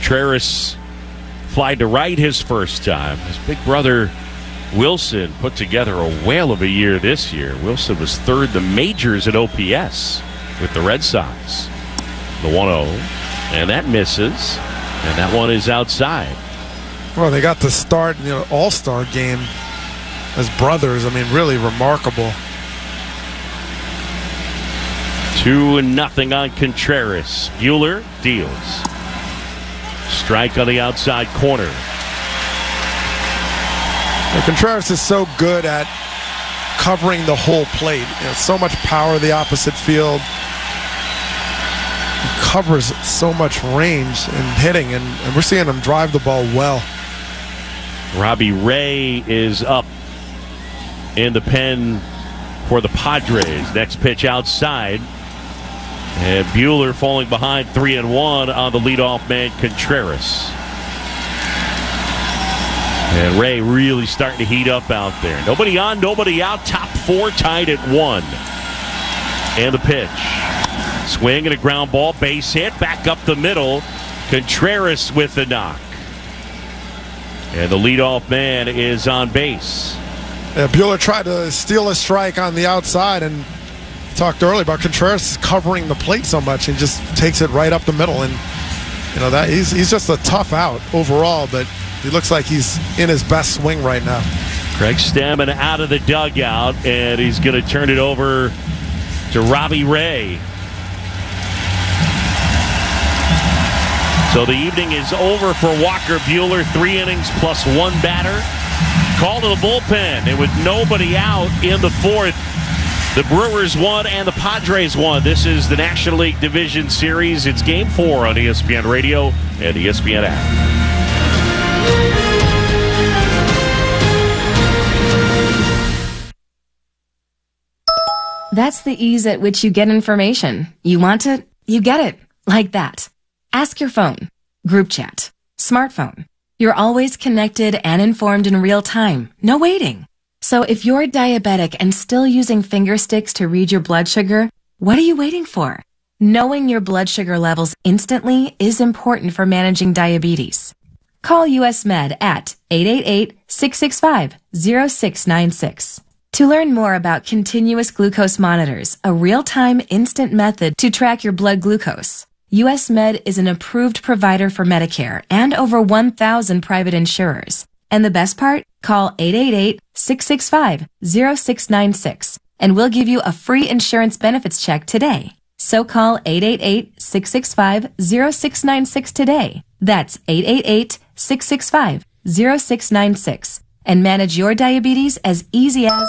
Contreras flied to right his first time. His big brother Wilson put together a whale of a year this year. Wilson was third in the majors at OPS with the Red Sox. The 1-0, and that misses, and that one is outside. Well, they got to start all-star game as brothers. I mean, really remarkable. 2-0 on Contreras. Buehler deals. Strike on the outside corner. Contreras is so good at covering the whole plate. So much power the opposite field. He covers so much range in hitting, and we're seeing him drive the ball well. Robbie Ray is up in the pen for the Padres. Next pitch outside. And Buehler falling behind 3-1 on the leadoff man, Contreras. And Ray really starting to heat up out there. Nobody on, nobody out. Top four tied at 1. And the pitch. Swing and a ground ball. Base hit. Back up the middle. Contreras with the knock. And the leadoff man is on base. Yeah, Buehler tried to steal a strike on the outside, and talked earlier about Contreras covering the plate so much and just takes it right up the middle. And that he's just a tough out overall, but he looks like he's in his best swing right now. Craig Stammen out of the dugout, and he's going to turn it over to Robbie Ray. So the evening is over for Walker Buehler. 3 innings plus 1 batter. Called to the bullpen, and with nobody out in the 4th, the Brewers won and the Padres won. This is the National League Division Series. It's Game 4 on ESPN Radio and ESPN app. That's the ease at which you get information. You want it, you get it. Like that. Ask your phone. Group chat. Smartphone. You're always connected and informed in real time. No waiting. So if you're diabetic and still using finger sticks to read your blood sugar, what are you waiting for? Knowing your blood sugar levels instantly is important for managing diabetes. Call US Med at 888-665-0696. To learn more about continuous glucose monitors, a real-time instant method to track your blood glucose, US Med is an approved provider for Medicare and over 1,000 private insurers. And the best part? Call 888-665-0696 and we'll give you a free insurance benefits check today. So call 888-665-0696 today. That's 888-665-0696 and manage your diabetes as easy as...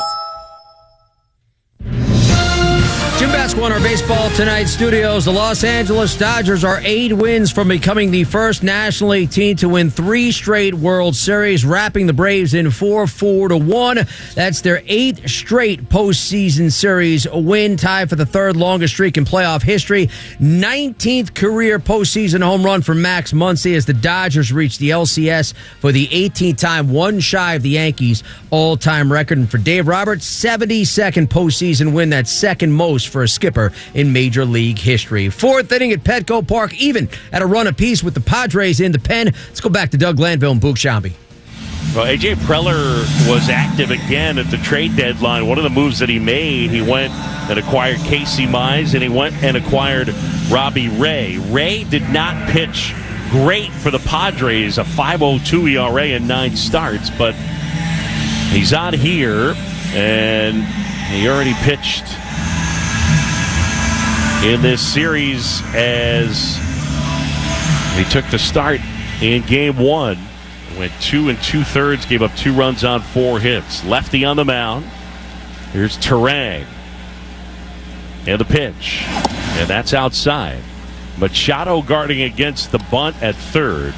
Jim Basketball in our Baseball Tonight studios. The Los Angeles Dodgers are 8 wins from becoming the first National League team to win 3 straight World Series, wrapping the Braves in 4-1. That's their 8th straight postseason series win, tied for the 3rd longest streak in playoff history. 19th career postseason home run for Max Muncy as the Dodgers reach the LCS for the 18th time, one shy of the Yankees' all-time record. And for Dave Roberts, 72nd postseason win, that's second most for a skipper in Major League history. 4th inning at Petco Park, even at a run apiece with the Padres in the pen. Let's go back to Doug Glanville and Boog Sciambi. Well, A.J. Preller was active again at the trade deadline. One of the moves that he made, he went and acquired Casey Mize, and he went and acquired Robbie Ray. Ray did not pitch great for the Padres, a 5.02 ERA in 9 starts, but he's on here, and he already pitched in this series as he took the start in Game 1. Went 2 2/3, gave up 2 runs on 4 hits. Lefty on the mound. Here's Turang. And the pitch. And that's outside. Machado guarding against the bunt at third.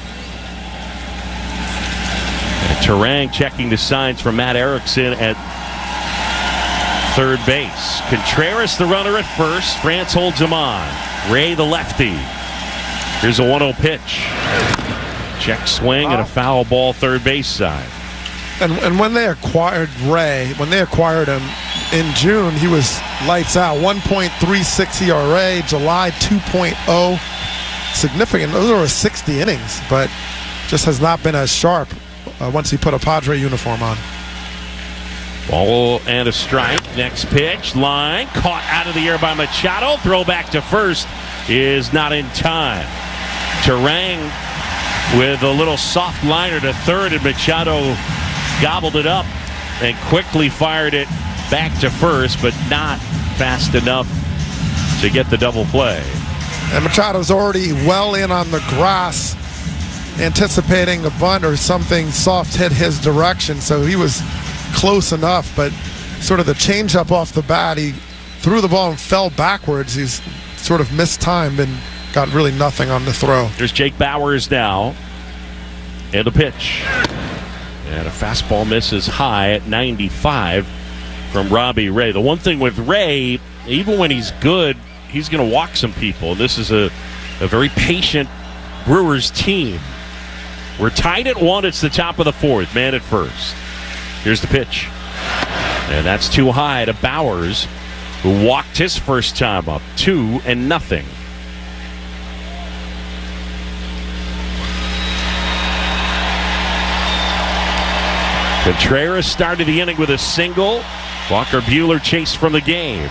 And Turang checking the signs from Matt Erickson at third base. Contreras, the runner at first. France holds him on. Ray, the lefty. Here's a 1-0 pitch. Check swing and a foul ball third base side. And when they acquired Ray, when they acquired him in June, he was lights out. 1.36 ERA, July 2.0, significant. Those are 60 innings, but just has not been as sharp once he put a Padre uniform on. Ball and a strike. Next pitch. Line. Caught out of the air by Machado. Throw back to first is not in time. Turang with a little soft liner to third, and Machado gobbled it up and quickly fired it back to first, but not fast enough to get the double play. And Machado's already well in on the grass, anticipating a bunt or something soft hit his direction, so he was close enough, but sort of the changeup off the bat, he threw the ball and fell backwards. He's sort of mistimed and got really nothing on the throw. There's Jake Bauers now, and a pitch. And a fastball misses high at 95 from Robbie Ray. The one thing with Ray, even when he's good, he's going to walk some people. This is a very patient Brewers team. We're tied at 1. It's the top of the 4th. Man at first. Here's the pitch. And that's too high to Bauers, who walked his first time up. 2-0. Contreras started the inning with a single. Walker Buehler chased from the game.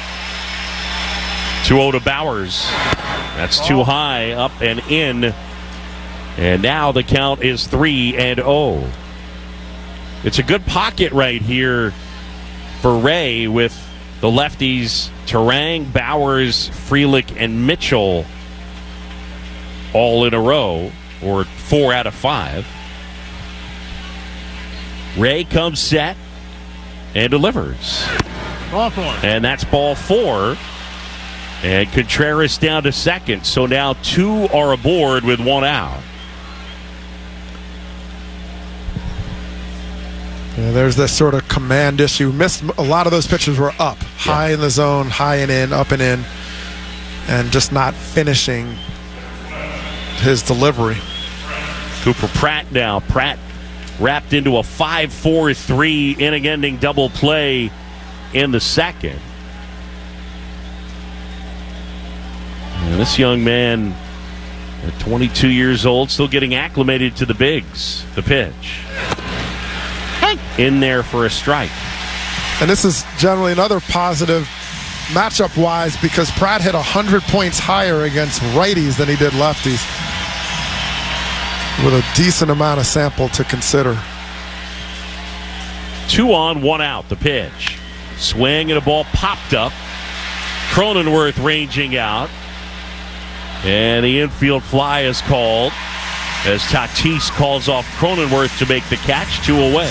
2-0 to Bauers. That's too high, up and in. And now the count is 3-0. It's a good pocket right here for Ray with the lefties Turang, Bauers, Frelick, and Mitchell all in a row, or 4 out of 5. Ray comes set and delivers. Ball 4. And that's ball 4. And Contreras down to second. So now 2 are aboard with 1 out. Yeah, there's this sort of command issue. Missed a lot of those pitches were up, high in the zone, high and in, up and in, and just not finishing his delivery. Cooper Pratt now. Pratt wrapped into a 5-4-3 inning-ending double play in the second. And this young man, at 22 years old, still getting acclimated to the bigs. The pitch. In there for a strike. And this is generally another positive matchup-wise because Pratt hit 100 points higher against righties than he did lefties, with a decent amount of sample to consider. 2 on, 1 out. The pitch. Swing and a ball popped up. Cronenworth ranging out. And the infield fly is called as Tatis calls off Cronenworth to make the catch. 2 away.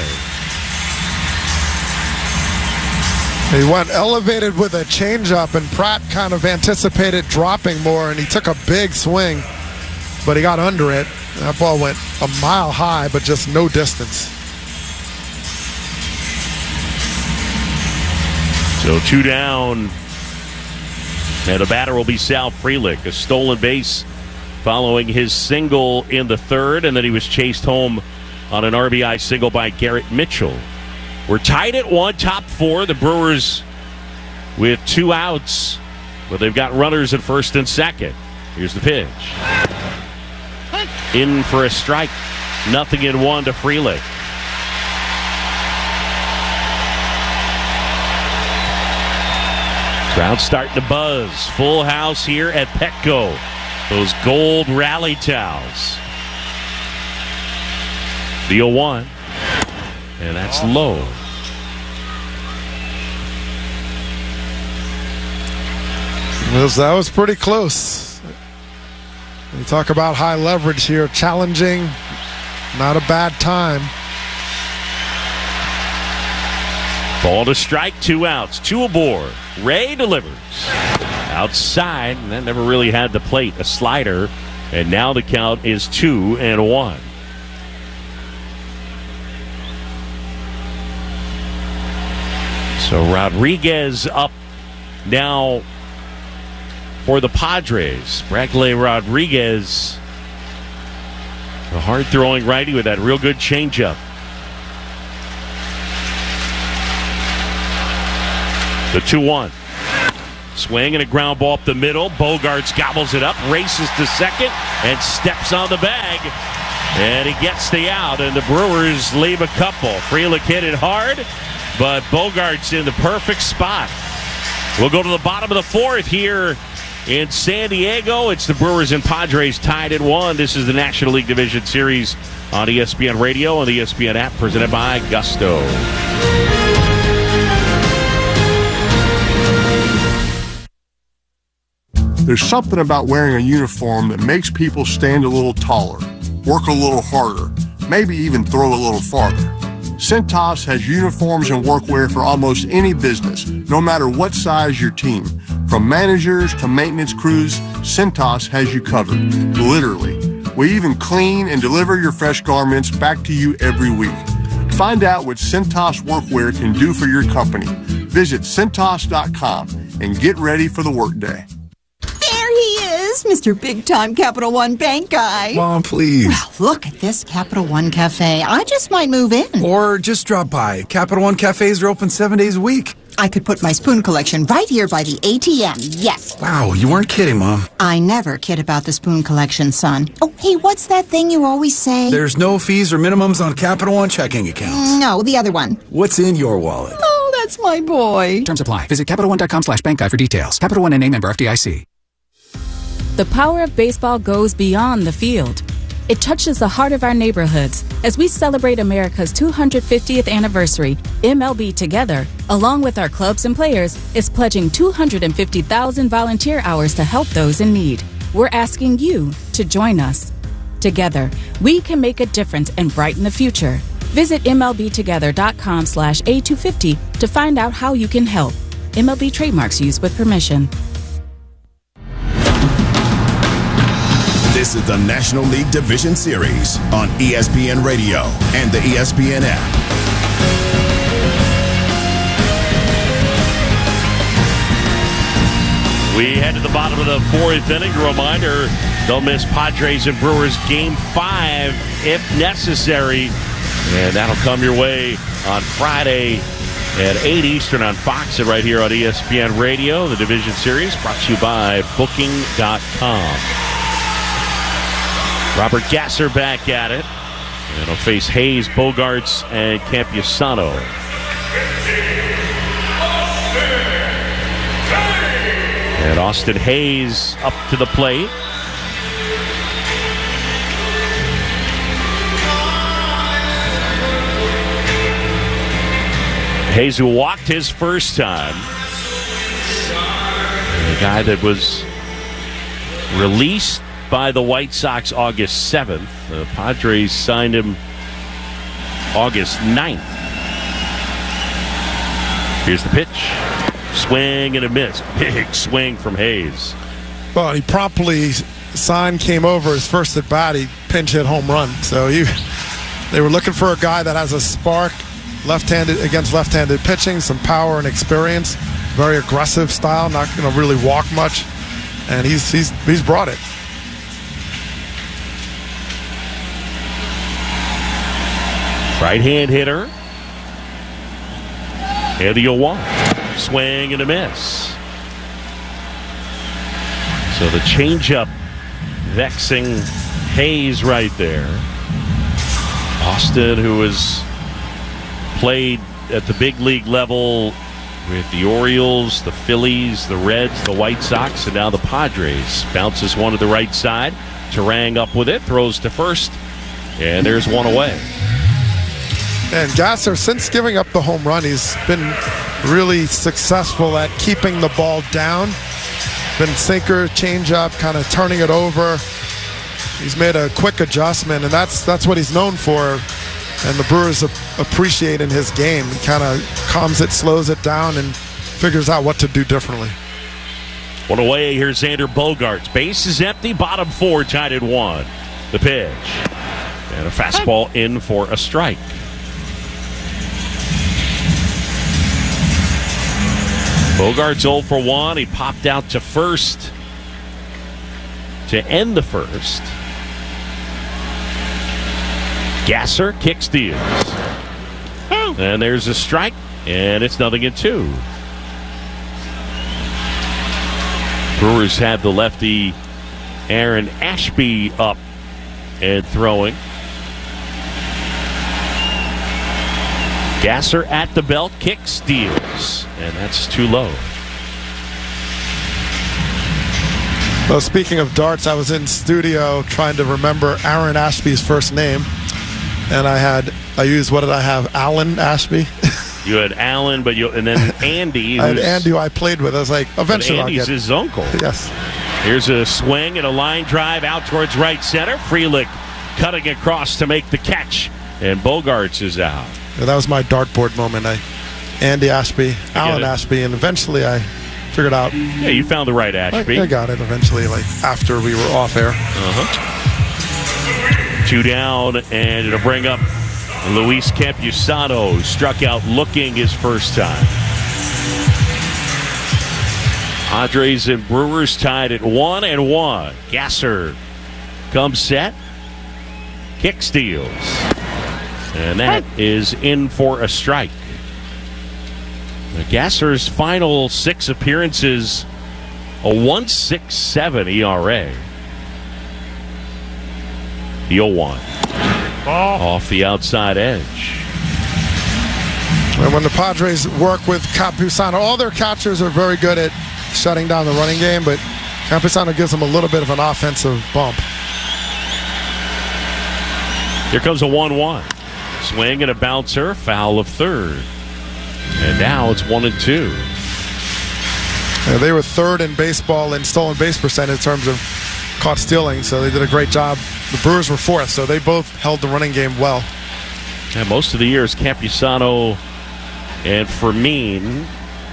He went elevated with a changeup, and Pratt kind of anticipated dropping more, and he took a big swing, but he got under it. That ball went a mile high, but just no distance. So 2 down, and the batter will be Sal Frelick. A stolen base following his single in the 3rd, and then he was chased home on an RBI single by Garrett Mitchell. We're tied at 1, top 4. The Brewers with 2 outs, but they've got runners at first and second. Here's the pitch. In for a strike. 0-1 to Frelick. Crowd starting to buzz. Full house here at Petco. Those gold rally towels. The 0-1. And that's low. That was pretty close. You talk about high leverage here. Challenging. Not a bad time. Ball to strike, 2 outs, 2 aboard. Ray delivers. Outside, and that never really had the plate. A slider. And now the count is 2-1. So Rodriguez up now for the Padres. Bradley Rodriguez, a hard-throwing righty with that real good changeup. The 2-1. Swing and a ground ball up the middle. Bogaerts gobbles it up, races to second, and steps on the bag. And he gets the out, and the Brewers leave a couple. Frelick hit it hard, but Bogaerts in the perfect spot. We'll go to the bottom of the fourth here in San Diego. It's the Brewers and Padres tied at 1. This is the National League Division Series on ESPN Radio and the ESPN app, presented by Gusto. There's something about wearing a uniform that makes people stand a little taller, work a little harder, maybe even throw a little farther. Cintas has uniforms and workwear for almost any business, no matter what size your team. From managers to maintenance crews, Cintas has you covered, literally. We even clean and deliver your fresh garments back to you every week. Find out what Cintas workwear can do for your company. Visit Cintas.com and get ready for the workday. There he is, Mr. Big Time Capital One Bank guy. Mom, please. Well, look at this Capital One Cafe. I just might move in. Or just drop by. Capital One Cafes are open 7 days a week. I could put my spoon collection right here by the ATM, yes. Wow, you weren't kidding, Mom. I never kid about the spoon collection, son. Oh, hey, what's that thing you always say? There's no fees or minimums on Capital One checking accounts. No, the other one. What's in your wallet? Oh, that's my boy. Terms apply. Visit CapitalOne.com/bank guide for details. Capital One and member FDIC. The power of baseball goes beyond the field. It touches the heart of our neighborhoods. As we celebrate America's 250th anniversary, MLB Together, along with our clubs and players, is pledging 250,000 volunteer hours to help those in need. We're asking you to join us. Together, we can make a difference and brighten the future. Visit MLBtogether.com/A250 to find out how you can help. MLB trademarks used with permission. This is the National League Division Series on ESPN Radio and the ESPN app. We head to the bottom of the fourth inning. A reminder, don't miss Padres and Brewers Game 5 if necessary. And that'll come your way on Friday at 8 Eastern on Fox and right here on ESPN Radio. The Division Series brought to you by Booking.com. Robert Gasser back at it. And he'll face Hayes, Bogaerts, and Campusano. And Austin Hayes up to the plate. Hayes, who walked his first time. The guy that was released by the White Sox August 7th. The Padres signed him August 9th. Here's the pitch. Swing and a miss. Big swing from Hayes. Well, he promptly signed, came over his first at bat. He pinch hit home run. So they were looking for a guy that has a spark, left-handed against left-handed pitching, some power and experience, very aggressive style, not going to really walk much, and he's brought it. Right-hand hitter. And the 0-1. Swing and a miss. So the changeup vexing Hayes right there. Austin, who has played at the big league level with the Orioles, the Phillies, the Reds, the White Sox, and now the Padres. Bounces one to the right side. Turang up with it, throws to first, and there's one away. And Gasser, since giving up the home run, he's been really successful at keeping the ball down. Been sinker, changeup, kind of turning it over. He's made a quick adjustment, and that's what he's known for. And the Brewers appreciate in his game. He kind of calms it, slows it down, and figures out what to do differently. One away, here's Xander Bogaerts. Base is empty, bottom four tied at 1. The pitch. And a fastball in for a strike. Bogaerts 0 for 1. He popped out to first to end the first. Gasser kick steals. And there's a strike, and it's 0-2. Brewers have the lefty Aaron Ashby up and throwing. Gasser at the belt, kick, steals, and that's too low. Well, speaking of darts, I was in studio trying to remember Aaron Ashby's first name, and I used, what did I have, Alan Ashby? You had Alan, and then Andy. I had Andy, who I played with. I was like, eventually I'll get Andy's his uncle. Yes. Here's a swing and a line drive out towards right center. Frelick cutting across to make the catch, and Bogarts is out. Yeah, that was my dartboard moment. Andy Ashby, Alan Ashby, and eventually I figured out. Yeah, you found the right Ashby. I got it eventually, like after we were off air. 2 down, and it'll bring up Luis Campusano, who struck out looking his first time. Padres and Brewers tied at 1-1. Gasser comes set. Kick steals. And that is in for a strike. Gasser's final 6 appearances, a 1.67 ERA. The 0-1. Off the outside edge. And when the Padres work with Campusano, all their catchers are very good at shutting down the running game, but Campusano gives them a little bit of an offensive bump. Here comes a 1-1. Swing and a bouncer, foul of third. And now it's 1-2. Yeah, they were third in baseball in stolen base percentage in terms of caught stealing, so they did a great job. The Brewers were fourth, so they both held the running game well. And most of the years, Campusano and Fermin.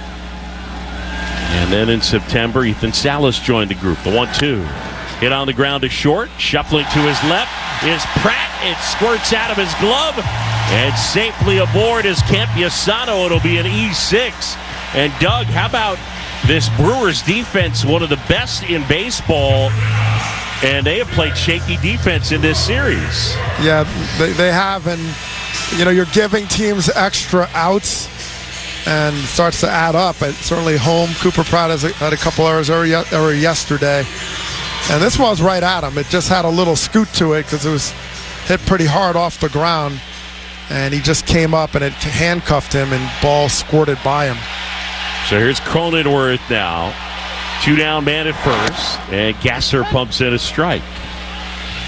And then in September, Ethan Salas joined the group. The 1-2. Hit on the ground to short. Shuffling to his left is Pratt. It squirts out of his glove. And safely aboard is Campusano. It'll be an E6. And Doug, how about this Brewers defense? One of the best in baseball. And they have played shaky defense in this series. Yeah, they have. And, you're giving teams extra outs. And it starts to add up. Certainly home, Cooper Pratt had a couple errors yesterday. And this one was right at him. It just had a little scoot to it because it was hit pretty hard off the ground. And he just came up and it handcuffed him and ball squirted by him. So here's Cronenworth now. 2 down, man at first. And Gasser pumps in a strike.